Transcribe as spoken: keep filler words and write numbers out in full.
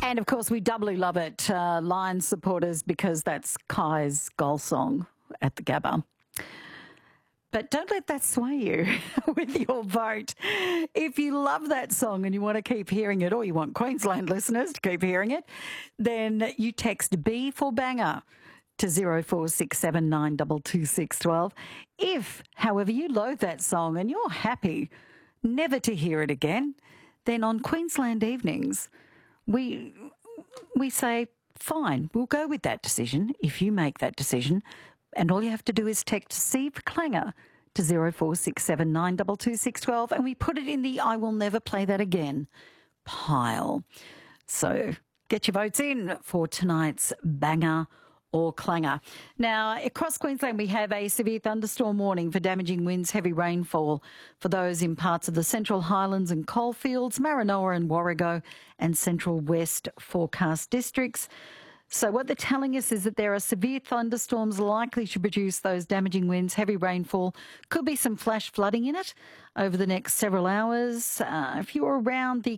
And of course, we doubly love it, uh, Lions supporters, because that's Kai's goal song at the Gabba. But don't let that sway you with your vote. If you love that song and you want to keep hearing it, or you want Queensland listeners to keep hearing it, then you text B for banger to zero four six seven nine two two six one two. If, however, you loathe that song and you're happy never to hear it again, then on Queensland Evenings, we we say, fine, we'll go with that decision if you make that decision. And all you have to do is text C for Clanger to zero four six seven nine two two six one two, and we put it in the I will never play that again pile. So get your votes in for tonight's banger or clanger. Now, across Queensland, we have a severe thunderstorm warning for damaging winds, heavy rainfall for those in parts of the Central Highlands and Coalfields, Maranoa and Warrego and Central West forecast districts. So what they're telling us is that there are severe thunderstorms likely to produce those damaging winds, heavy rainfall. Could be some flash flooding in it over the next several hours. Uh, if you're around the